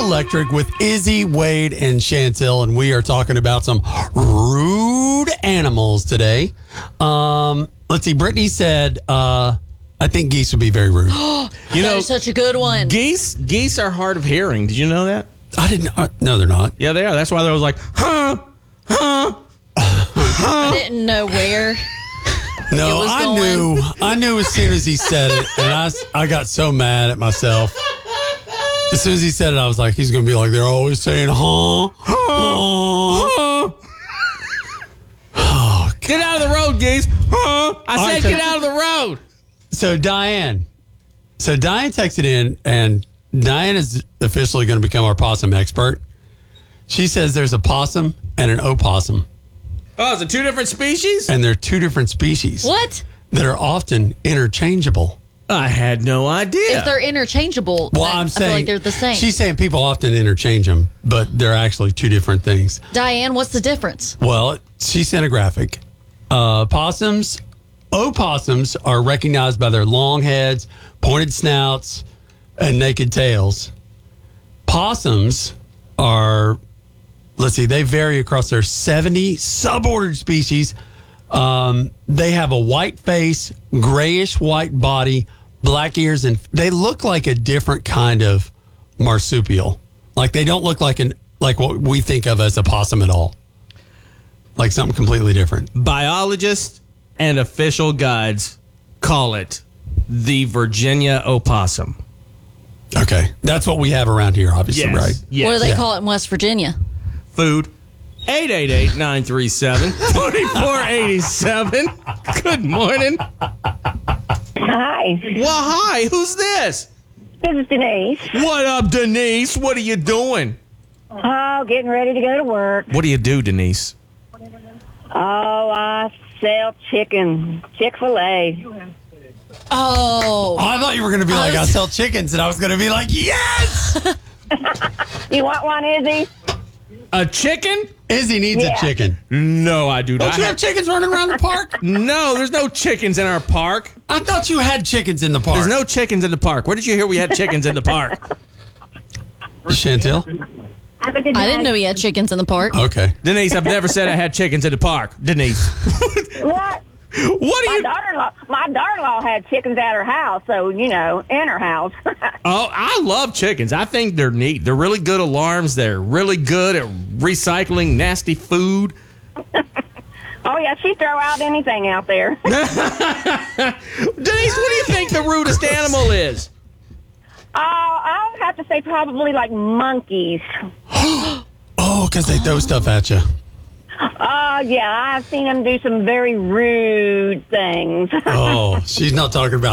Electric with Izzy, Wade, and Chantel, and we are talking about some rude animals today. Let's see. Brittany said, "I think geese would be very rude." That is such a good one. Geese are hard of hearing. Did you know that? I didn't. No, they're not. Yeah, they are. That's why they was like, huh. I didn't know where. No, I knew as soon as he said it, and I got so mad at myself. As soon as he said it, I was like, he's going to be like, they're always saying, huh? Get out of the road, geese. I said get out of the road. So Diane texted in, and Diane is officially going to become our possum expert. She says there's a possum and an opossum. Oh, is it two different species? And they're two different species. What? That are often interchangeable. I had no idea. If they're interchangeable, Well, I feel like they're the same. She's saying people often interchange them, but they're actually two different things. Diane, what's the difference? Well, she sent a graphic. Opossums are recognized by their long heads, pointed snouts, and naked tails. Possums are, they vary across their 70 subordered species. They have a white face, grayish white body, black ears, and they look like a different kind of marsupial. Like they don't look like what we think of as a possum at all. Like something completely different. Biologists and official guides call it the Virginia opossum. Okay. That's what we have around here, obviously, right? Yes. What do they call it in West Virginia? Food. 888-937-2487. Good morning. Hi, Well, hi. Who's this? this is Denise. What up, Denise? What are you doing? Oh, getting ready to go to work. What do you do, Denise? Oh, I sell chicken, Chick-fil-A. Oh. I thought you were going to be like, I sell chickens, and I was going to be like, yes! You want one, Izzy? A chicken? Izzy needs a chicken. No, I do not. Don't you have chickens running around the park? No, there's no chickens in our park. I thought you had chickens in the park. There's no chickens in the park. Where did you hear we had chickens in the park? Chantel? Have a good I didn't know he had chickens in the park. Okay. Denise, I've never said I had chickens in the park. Denise. What? What are you... My daughter-in-law had chickens at her house, so, in her house. Oh, I love chickens. I think they're neat. They're really good alarms. They're really good at recycling nasty food. Oh, yeah, she'd throw out anything out there. Denise, what do you think the rudest animal is? I would have to say probably like monkeys. Oh, because they throw stuff at you. Yeah, I've seen them do some very rude things. Oh, she's not talking about